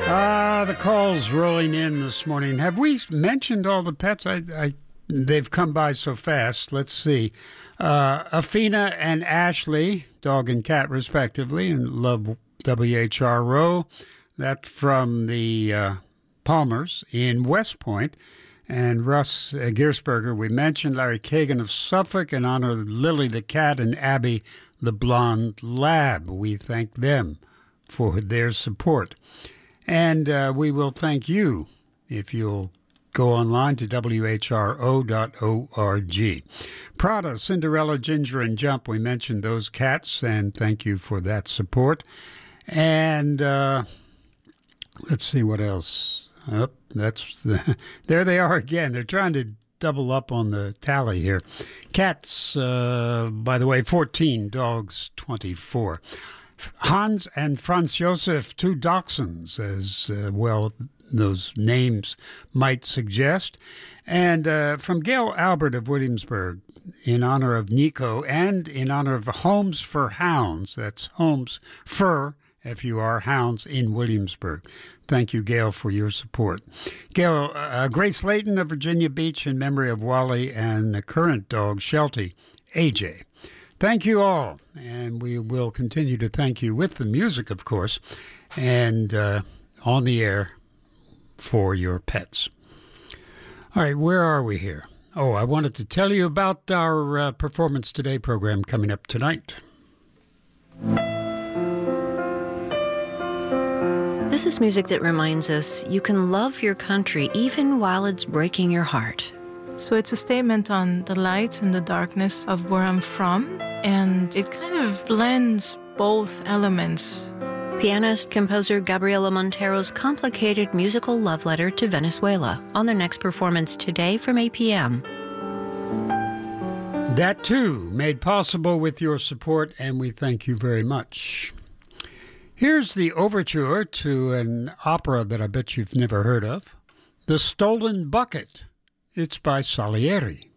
The calls rolling in this morning. Have we mentioned all the pets? They've come by so fast. Let's see. Afina and Ashley, dog and cat respectively, and love WHRO. That from the Palmers in West Point. And Russ Giersberger, we mentioned. Larry Kagan of Suffolk in honor of Lily the cat and Abby the blonde lab. We thank them for their support. And we will thank you if you'll go online to whro.org. Prada, Cinderella, Ginger, and Jump. We mentioned those cats, and thank you for that support. And let's see what else. Oh, there they are again. They're trying to double up on the tally here. Cats, by the way, 14. Dogs, 24. Hans and Franz Josef, two dachshunds, as well those names might suggest. And from Gail Albert of Williamsburg, in honor of Nico and in honor of Homes for Hounds. That's Homes for, F-U-R, Hounds in Williamsburg. Thank you, Gail, for your support. Gail, Grace Layton of Virginia Beach in memory of Wally and the current dog, Sheltie, AJ. Thank you all, and we will continue to thank you with the music, of course, and on the air for your pets. All right, where are we here? Oh, I wanted to tell you about our Performance Today program coming up tonight. This is music that reminds us you can love your country even while it's breaking your heart. So it's a statement on the light and the darkness of where I'm from, and it kind of blends both elements. Pianist-composer Gabriela Montero's complicated musical love letter to Venezuela on their next performance today from 8 p.m. That, too, made possible with your support, and we thank you very much. Here's the overture to an opera that I bet you've never heard of, The Stolen Bucket. It's by Salieri.